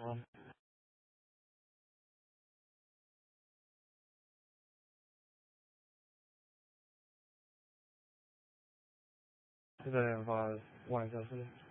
home.这个人发1小时。